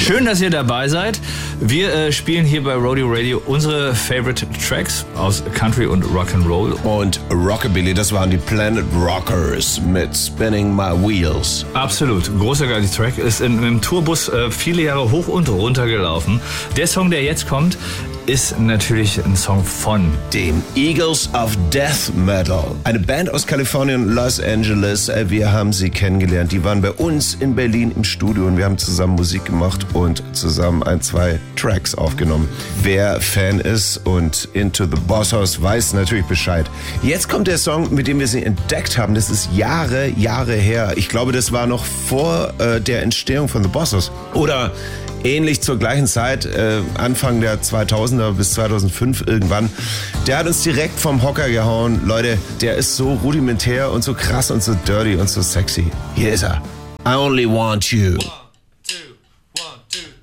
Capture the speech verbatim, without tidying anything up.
Schön, dass ihr dabei seid. Wir äh, spielen hier bei Rodeo Radio unsere Favorite Tracks aus Country und Rock'n'Roll. Und Rockabilly, das waren die Planet Rockers mit Spinning My Wheels. Absolut, großer geiler Track. Ist in, im Tourbus äh, viele Jahre hoch und runter gelaufen. Der Song, der jetzt kommt, ist natürlich ein Song von den Eagles of Death Metal. Eine Band aus Kalifornien, Los Angeles. Wir haben sie kennengelernt. Die waren bei uns in Berlin im Studio und wir haben zusammen Musik gemacht und zusammen ein, zwei Tracks aufgenommen. Wer Fan ist und Into the Boss House weiß natürlich Bescheid. Jetzt kommt der Song, mit dem wir sie entdeckt haben. Das ist Jahre, Jahre her. Ich glaube, das war noch vor äh, der Entstehung von The Boss House. Oder ähnlich zur gleichen Zeit, äh, Anfang der zweitausender bis zweitausendfünf irgendwann. Der hat uns direkt vom Hocker gehauen. Leute, der ist so rudimentär und so krass und so dirty und so sexy. Hier ist er. I Only Want You.